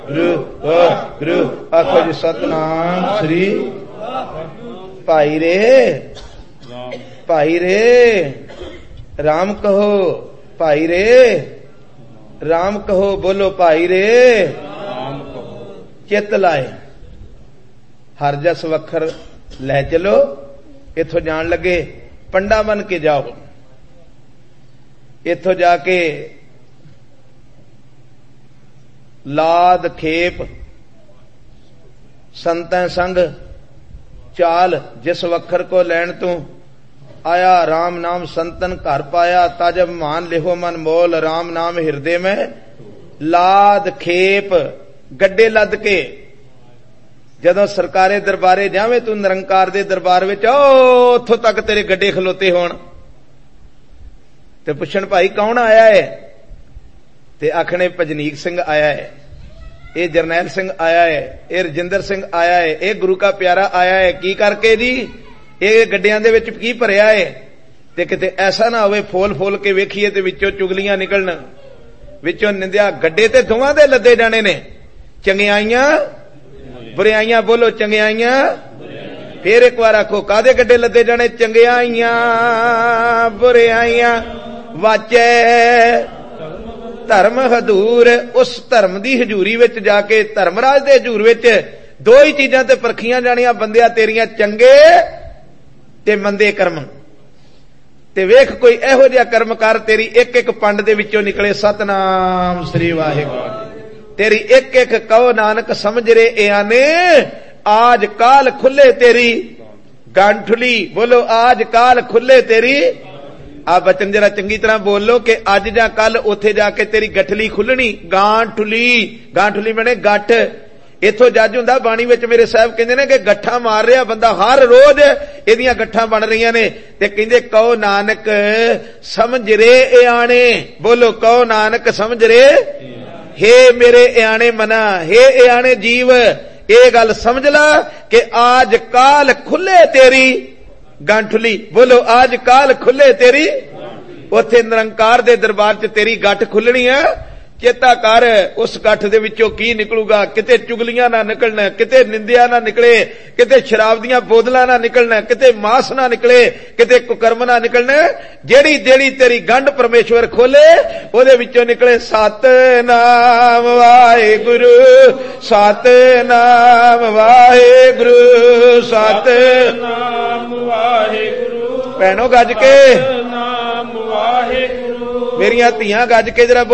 गुरु आखो जी सतनाम श्री भाई रे राम कहो भाई रे राम कहो बोलो भाई रे चित लाए हर जस वखर लै चलो इथों जान लगे पंडा बन के जाओ इथों जाके लाद खेप संतैं संग चाल जिस वखर को लैन तू आया राम नाम संतन घर पाया ताजब मान लिहो मन मोल राम नाम हिरदे में लाद खेप गड्डे लद के जदों सरकारे दरबारे जावे तू निरंकार दे दरबार विच उथों तक तेरे गड्डे खलोते होण ते पुछण भाई कौन आया है ते आखने भजनीक सिंह आया है, ये जरनैल सिंह आया है, ये रजिंदर सिंह आया है, ये गुरु का प्यारा आया है। की करके जी ये गड्डियां दे विच की भरिया है ते किते ऐसा ना होवे फोल फोल के वेखीए ते विचों चुगलियां निकलण विचों निंदिया। गड्डे ते दोवां दे लदे जाने ने चंगियाइयां बुराइयां बोलो चंगियाइयां। फिर एक बार आखो कादे गड्डे लदे जाने चंगियाइयां बुराइयां वाचे धर्म हजूर। उस धर्म दी हजूरी विच जाके धर्मराज दे हजूर विच दो ही चीजां ते परखियां जाणियां बंदिया तेरियां चंगे ते मंदे कर्म। ते वेख कोई इहो जिहा कर्म कर तेरी एक एक पंड दे विचों निकले सतनाम श्री वाहिगुरू। तेरी एक एक कहो नानक समझ रे आने आज काल खुले तेरी गांठुली। बोलो आज काल खुले तेरी। आ बचन जरा चंगी तरह बोलो कि अज जा कल उथे जाके तेरी गठली खुलनी। गांठुली गांठुली मैंने गठ इथों जज हुंदा बाणी विच मेरे साहब कहंदे ने कि गठा मार रहा बंदा हर रोज इहदियां गठा बन रही ने ते कहंदे कहो नानक समझ रे आने। बोलो कहो नानक समझ रे। हे मेरे आने मना हे आने जीव ये गल समझ ला कि आज काल खुले तेरी गांठुली। बोलो आज काल खुले तेरी। उथे निरंकार दे दरबार च तेरी गठ खुलनी है। चेता कर उस गठ दे विचों की निकलूगा। किते चुगलियां ना निकलना, किते निंदिया ना निकले, किते शराब दियां बोतलां ना निकलना, किते मास ना निकले, किते कुकर्म ना निकलना। जेड़ी जेड़ी तेरी गंढ परमेश्वर खोले ओदे विचों निकले सतनाम वाहिगुरू सतनाम वाहिगुरू सतनाम वाहिगुरू। भैणों गज के मेरियां धियां गज के जरा